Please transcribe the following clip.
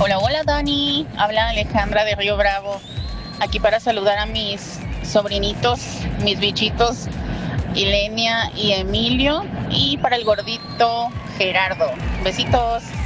Hola, hola Dani, habla Alejandra de Río Bravo, aquí para saludar a mis sobrinitos, mis bichitos, Ilenia y Emilio, y para el gordito Gerardo. Besitos.